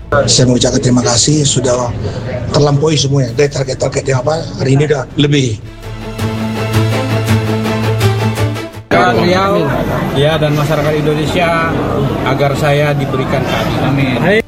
Saya mengucapkan terima kasih sudah terlampaui semuanya. Dari target-target yang apa hari ini udah lebih. Beliau ya dan masyarakat Indonesia agar saya diberikan keadilan. Amin.